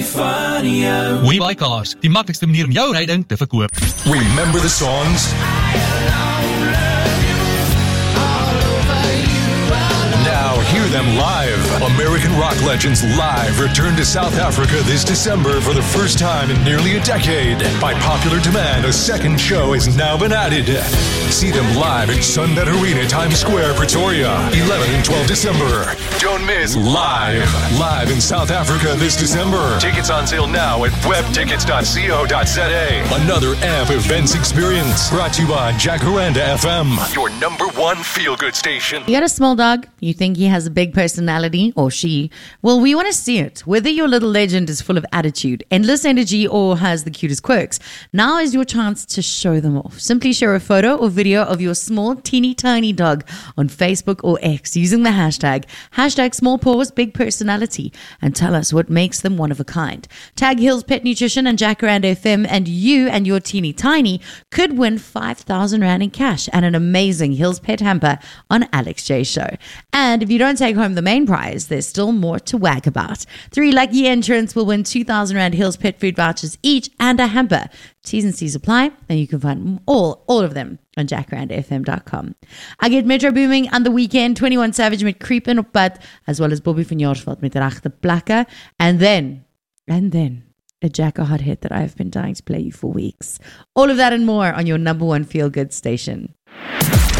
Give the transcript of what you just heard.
WeBuyCars, die maklikste manier om jou ryding te verkoop. Remember the songs? Now hear them live. American rock legends live return to South Africa this December for the first time in nearly a decade. By popular demand, a second show has now been added. See them live at Sunbet Arena, Times Square, Pretoria, 11 and 12 December. Don't miss Live in South Africa this December. Tickets on sale now at webtickets.co.za. Another AMP events experience brought to you by Jacaranda FM, your number one feel-good station. You got a small dog, you think he has a big personality, or she? Well, we want to see it. Whether your little legend is full of attitude, endless energy, or has the cutest quirks, now is your chance to show them off. Simply share a photo or video of your small, teeny tiny dog on Facebook or X using the hashtag small paws big personality, and tell us what makes them one of a kind. Tag Hills Pet Nutrition and Jacaranda FM, and you and your teeny tiny could win 5,000 Rand in cash and an amazing Hills Pet hamper on Alex J Show. And if you don't take home the main prize, there's still more to wag about. 3 lucky entrants will win 2,000 Rand Hills Pet food vouchers each and a hamper. T's and C's apply, and you can find all of them on jackarandfm.com. I get Metro Booming on the weekend, 21 Savage met Creepin' op Pad, as well as Bobby van Jaarsveld met Regte Plekke, and then a Jacka hot hit that I've been dying to play you for weeks. All of that and more on your number one feel-good station.